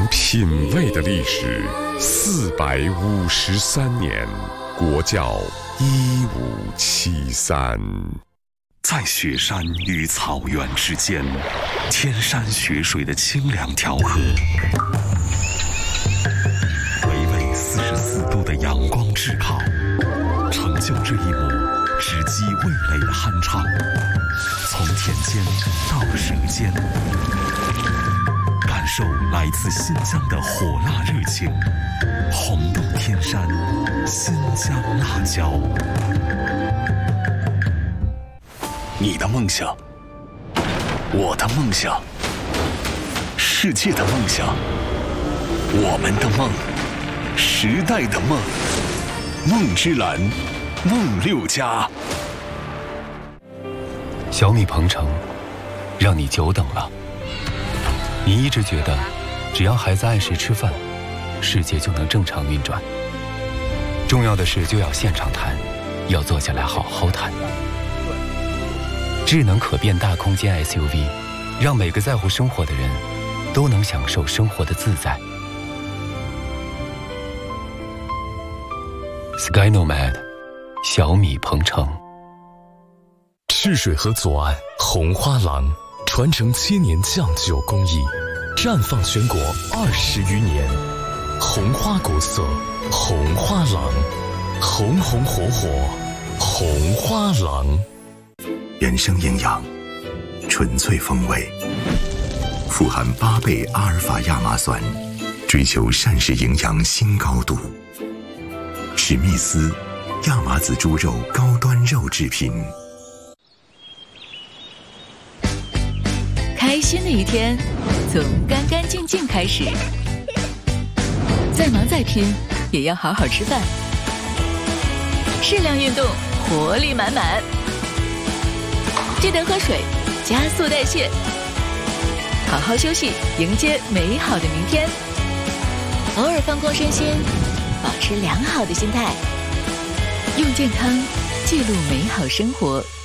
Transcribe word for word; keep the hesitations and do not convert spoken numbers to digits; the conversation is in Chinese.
品味的历史，四百五十三年，国窖一五七三。 在雪山与草原之间，天山雪水的清凉调和，微微四十四度的阳光炙烤，成就这一幕直击味蕾的酣畅。从田间到舌尖，感受来自新疆的火辣热情，红豆天山，新疆辣椒。你的梦想，我的梦想，世界的梦想，我们的梦，时代的梦，梦之蓝，梦六家。 小米鹏程，让你久等了。你一直觉得，只要孩子按时吃饭，世界就能正常运转。重要的事就要现场谈，要坐下来好好谈。智能可变大空间 S U V， 让每个在乎生活的人都能享受生活的自在。Sky Nomad， 小米鹏程。 赤水河左岸红花廊，传承千年酱酒工艺，绽放全国二十余年。红花古色，红花廊，红红火火，红花廊。 原生营养，纯粹风味，富含八倍阿尔法亚麻酸，追求膳食营养新高度。史密斯亚麻籽猪肉高端肉制品。 开心的一天，从干干净净开始。再忙再拼，也要好好吃饭。适量运动，活力满满。记得喝水，加速代谢。好好休息，迎接美好的明天。偶尔放空身心，保持良好的心态。用健康记录美好生活。